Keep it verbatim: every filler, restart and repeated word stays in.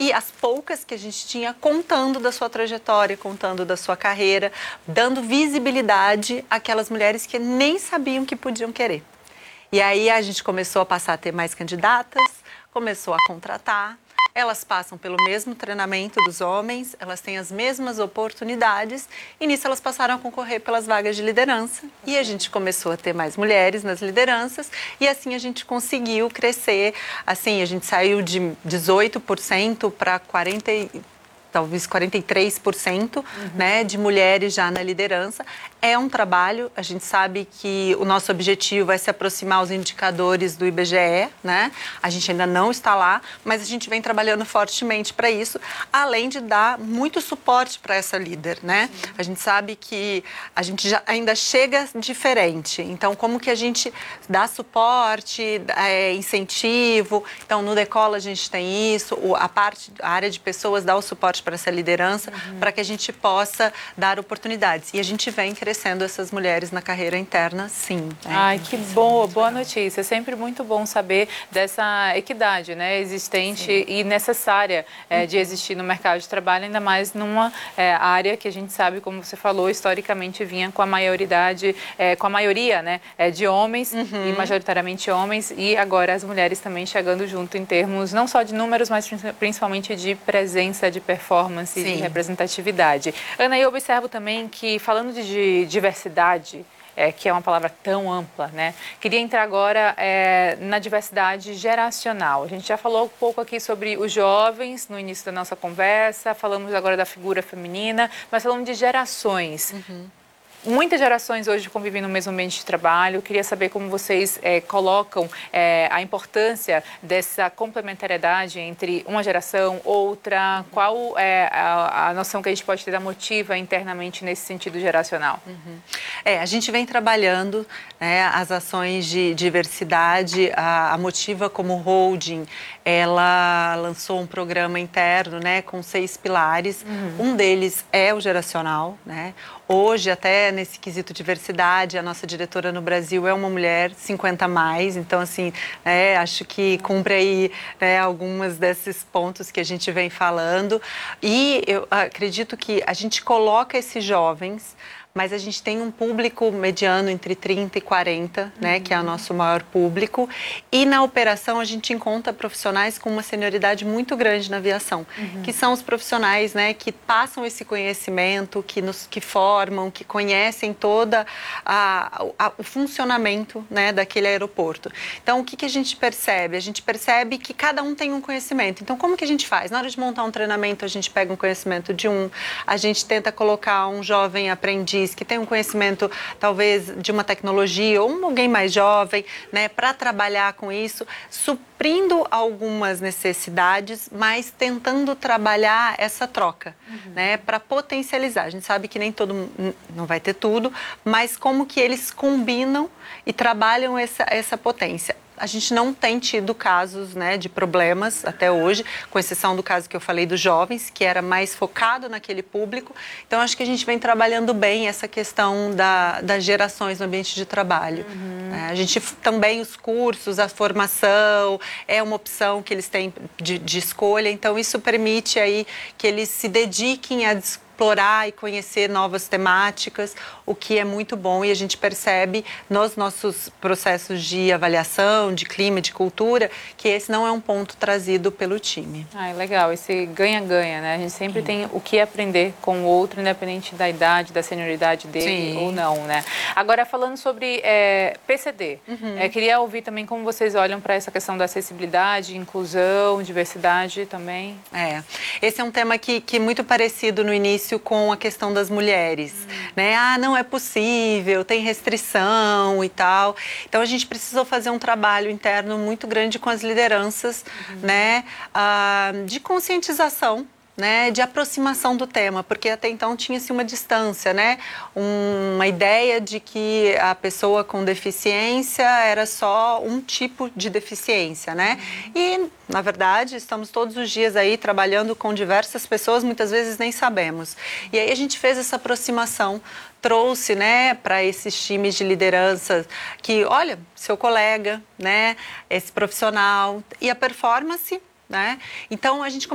e as poucas que a gente tinha contando da sua trajetória, contando da sua carreira, dando visibilidade àquelas mulheres que nem sabiam que podiam querer. E aí a gente começou a passar a ter mais candidatas, começou a contratar. Elas passam pelo mesmo treinamento dos homens, elas têm as mesmas oportunidades e nisso elas passaram a concorrer pelas vagas de liderança. E a gente começou a ter mais mulheres nas lideranças e assim a gente conseguiu crescer. Assim, a gente saiu de dezoito por cento para quarenta por cento. Talvez quarenta e três por cento, uhum. né, de mulheres já na liderança. É um trabalho, a gente sabe que o nosso objetivo é se aproximar aos indicadores do I B G E, né? A gente ainda não está lá, mas a gente vem trabalhando fortemente para isso, além de dar muito suporte para essa líder, né? Sim. A gente sabe que a gente já ainda chega diferente, então como que a gente dá suporte, é, incentivo, então no Decola a gente tem isso, a parte, a área de pessoas dá o suporte para essa liderança, uhum. para que a gente possa dar oportunidades. E a gente vem crescendo essas mulheres na carreira interna, sim. Né? Ai, que boa, boa notícia. É sempre muito bom saber dessa equidade, né, existente sim. e necessária é, uhum. de existir no mercado de trabalho, ainda mais numa é, área que a gente sabe, como você falou, historicamente vinha com a maioridade, é, com a maioria, né, é, de homens uhum. e majoritariamente homens, e agora as mulheres também chegando junto em termos não só de números, mas principalmente de presença, de performance e de representatividade. Ana, eu observo também que, falando de diversidade, é, que é uma palavra tão ampla, né? Queria entrar agora é, na diversidade geracional. A gente já falou um pouco aqui sobre os jovens no início da nossa conversa, falamos agora da figura feminina, mas falamos de gerações. Uhum. Muitas gerações hoje convivem no mesmo ambiente de trabalho. Eu queria saber como vocês é, colocam é, a importância dessa complementariedade entre uma geração, outra. Qual é a, a noção que a gente pode ter da motiva internamente nesse sentido geracional? Uhum. É, a gente vem trabalhando né, as ações de diversidade. A, a Motiva, como holding, ela lançou um programa interno né, com seis pilares. Uhum. Um deles é o geracional, né? Hoje, até nesse quesito diversidade, a nossa diretora no Brasil é uma mulher cinquenta a mais, então, assim, é, acho que cumpre aí né, algumas desses pontos que a gente vem falando. E eu acredito que a gente coloca esses jovens, mas a gente tem um público mediano entre trinta e quarenta, né, uhum. que é o nosso maior público. E na operação a gente encontra profissionais com uma senioridade muito grande na aviação, uhum. que são os profissionais, né, que passam esse conhecimento, que nos que formam, que conhecem toda a, a, o funcionamento, né, daquele aeroporto. Então, o que, que a gente percebe? A gente percebe que cada um tem um conhecimento. Então, como que a gente faz? Na hora de montar um treinamento, a gente pega um conhecimento de um, a gente tenta colocar um jovem aprendiz que tem um conhecimento, talvez, de uma tecnologia ou um, alguém mais jovem, né, para trabalhar com isso, suprindo algumas necessidades, mas tentando trabalhar essa troca, uhum. né, para potencializar. A gente sabe que nem todo mundo, não vai ter tudo, mas como que eles combinam e trabalham essa, essa potência. A gente não tem tido casos né, de problemas até hoje, com exceção do caso que eu falei dos jovens, que era mais focado naquele público. Então, acho que a gente vem trabalhando bem essa questão da, das gerações no ambiente de trabalho. Uhum. É, a gente também, os cursos, a formação, é uma opção que eles têm de, de escolha. Então, isso permite aí que eles se dediquem a explorar e conhecer novas temáticas, o que é muito bom e a gente percebe nos nossos processos de avaliação, de clima, de cultura, que esse não é um ponto trazido pelo time. Ah, é legal, esse ganha-ganha, né? A gente sempre Sim. tem o que aprender com o outro, independente da idade, da senioridade dele Sim. ou não, né? Agora, falando sobre é, P C D, uhum. é, queria ouvir também como vocês olham para essa questão da acessibilidade, inclusão, diversidade também. É, esse é um tema que, que é muito parecido no início com a questão das mulheres, hum. né? Ah, não é possível, tem restrição e tal. Então, a gente precisou fazer um trabalho interno muito grande com as lideranças, uhum. né? Ah, de conscientização, né, de aproximação do tema, porque até então tinha-se uma distância, né, um, uma ideia de que a pessoa com deficiência era só um tipo de deficiência, né, uhum. e na verdade estamos todos os dias aí trabalhando com diversas pessoas, muitas vezes nem sabemos, e aí a gente fez essa aproximação, trouxe, né, para esses times de liderança que, olha, seu colega, né, esse profissional, e a performance, né, então a gente